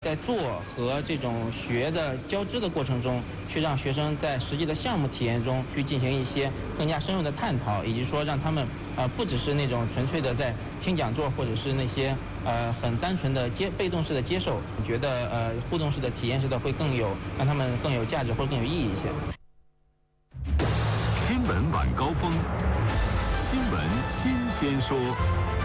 在做和这种学的交织的过程中，去让学生在实际的项目体验中去进行一些更加深入的探讨，以及说让他们不只是那种纯粹的在听讲座，或者是那些很单纯的被动式的接受，觉得互动式的体验式的会让他们更有价值或者更有意义一些。 新闻晚高峰，新闻新鲜说。